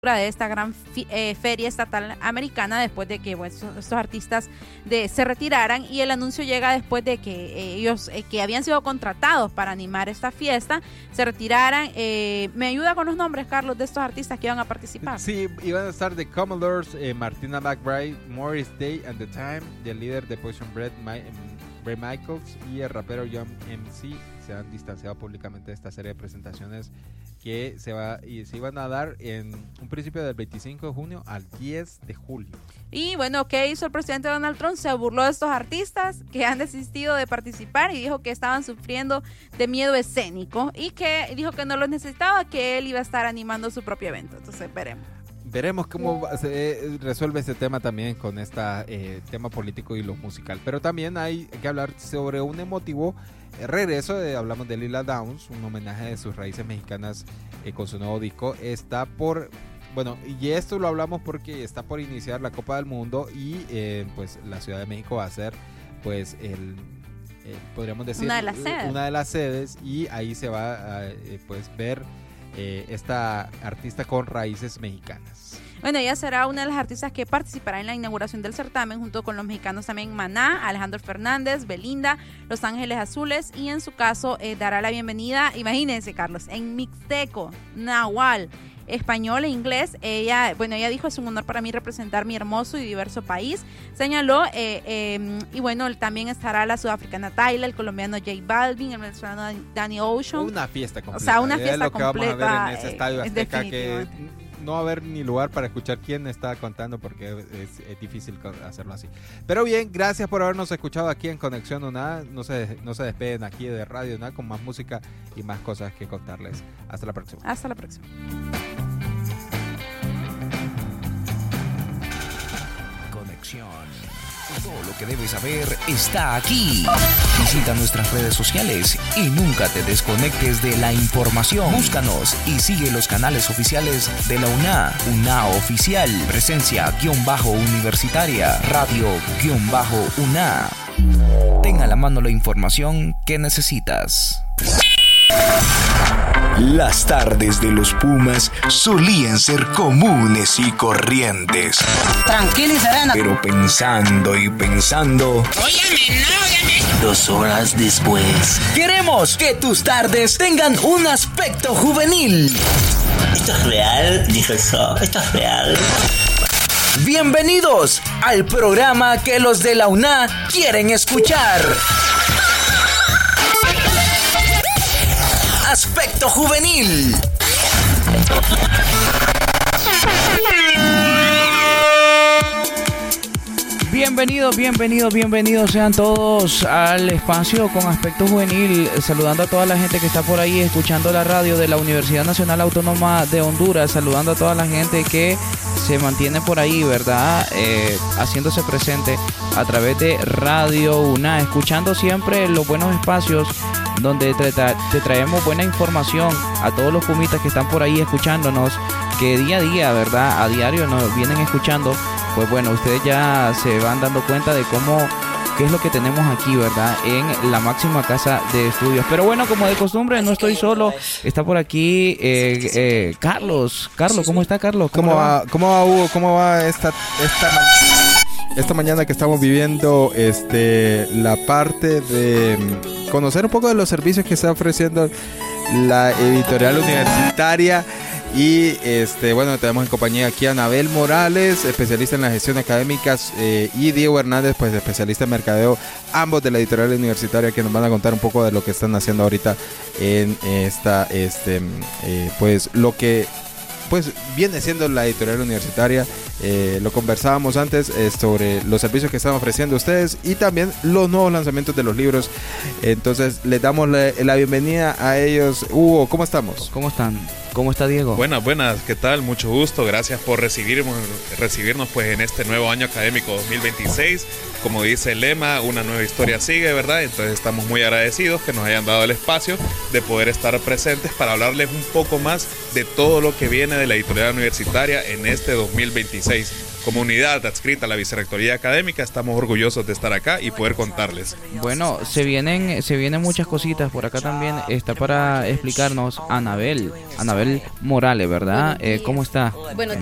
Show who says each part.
Speaker 1: de esta gran feria estatal americana después de que estos artistas se retiraran, y el anuncio llega después de que ellos que habían sido contratados para animar esta fiesta se retiraran. ¿Me ayuda con los nombres, Carlos, de estos artistas que iban a participar?
Speaker 2: Sí, iban a estar The Commodores, Martina McBride, Morris Day and The Time, el líder de Poison Bread, Bray Michaels, y el rapero Young MC. Se han distanciado públicamente de esta serie de presentaciones que se iban a dar en un principio del 25 de junio al 10 de julio.
Speaker 1: Y bueno, ¿qué hizo el presidente Donald Trump? Se burló de estos artistas que han desistido de participar y dijo que estaban sufriendo de miedo escénico y que dijo que no los necesitaba, que él iba a estar animando su propio evento. Entonces veremos
Speaker 2: cómo se resuelve este tema también con este tema político y lo musical. Pero también hay que hablar sobre un emotivo regreso. Hablamos de Lila Downs, un homenaje de sus raíces mexicanas con su nuevo disco. Y esto lo hablamos porque está por iniciar la Copa del Mundo y pues la Ciudad de México va a ser pues podríamos decir una de las sedes, y ahí se va a pues ver esta artista con raíces mexicanas.
Speaker 1: Bueno, ella será una de las artistas que participará en la inauguración del certamen, junto con los mexicanos también Maná, Alejandro Fernández, Belinda, Los Ángeles Azules, y en su caso dará la bienvenida, imagínense, Carlos, en mixteco, nahual, español e inglés. Ella dijo: es un honor para mí representar mi hermoso y diverso país, señaló. Y bueno, también estará la sudafricana Tyla, el colombiano J Balvin, el venezolano Danny Ocean.
Speaker 2: Una fiesta completa.
Speaker 1: O sea, una fiesta
Speaker 2: lo
Speaker 1: completa.
Speaker 2: Que vamos a ver en ese estadio Azteca, que no va a haber ni lugar para escuchar quién está contando, porque es difícil hacerlo así. Pero bien, gracias por habernos escuchado aquí en Conexión UNA. No se despeguen aquí de Radio UNA, con más música y más cosas que contarles. Hasta la próxima.
Speaker 1: Hasta la próxima.
Speaker 3: Todo lo que debes saber está aquí. Visita nuestras redes sociales y nunca te desconectes de la información. Búscanos y sigue los canales oficiales de la UNA Oficial, Presencia-Universitaria, Radio-UNA. Ten a la mano la información que necesitas.
Speaker 4: Las tardes de los Pumas solían ser comunes y corrientes.
Speaker 5: Tranquilo y sereno.
Speaker 4: Pero pensando y pensando...
Speaker 5: Óyame.
Speaker 4: 2 horas después...
Speaker 5: Queremos que tus tardes tengan un aspecto juvenil.
Speaker 6: ¿Esto es real? Dijo eso. ¿Esto es real?
Speaker 5: Bienvenidos al programa que los de la UNA quieren escuchar. Aspecto juvenil.
Speaker 7: Bienvenidos sean todos al espacio con Aspecto Juvenil, saludando a toda la gente que está por ahí escuchando la radio de la Universidad Nacional Autónoma de Honduras, saludando a toda la gente que se mantiene por ahí, ¿verdad? Haciéndose presente a través de Radio UNA, escuchando siempre los buenos espacios donde te traemos buena información a todos los pumitas que están por ahí escuchándonos, que día a día, ¿verdad? A diario nos vienen escuchando. Pues bueno, ustedes ya se van dando cuenta de qué es lo que tenemos aquí, ¿verdad? En la máxima casa de estudios. Pero bueno, como de costumbre, no estoy solo. Está por aquí Carlos. ¿Cómo está, Carlos?
Speaker 2: ¿Cómo va, Hugo? ¿Cómo va esta mañana que estamos viviendo la parte de conocer un poco de los servicios que está ofreciendo la editorial universitaria? Y tenemos en compañía aquí a Anabel Morales, especialista en la gestión académica, y Diego Hernández, pues especialista en mercadeo, ambos de la editorial universitaria, que nos van a contar un poco de lo que están haciendo ahorita en esta pues lo que pues viene siendo la editorial universitaria. Lo conversábamos antes sobre los servicios que están ofreciendo ustedes y también los nuevos lanzamientos de los libros. Entonces les damos la bienvenida a ellos. Hugo, ¿cómo estamos?
Speaker 7: ¿Cómo están? ¿Cómo está Diego?
Speaker 8: Buenas, ¿qué tal? Mucho gusto, gracias por recibirnos pues en este nuevo año académico 2026. Como dice el lema, una nueva historia sigue, ¿verdad? Entonces estamos muy agradecidos que nos hayan dado el espacio de poder estar presentes para hablarles un poco más de todo lo que viene de la editorial universitaria en este 2026. comunidad adscrita a la Vicerrectoría Académica, estamos orgullosos de estar acá y poder contarles.
Speaker 7: Bueno, se vienen muchas cositas. Por acá también está para explicarnos Anabel Morales, ¿verdad? ¿Cómo está?
Speaker 9: Buenos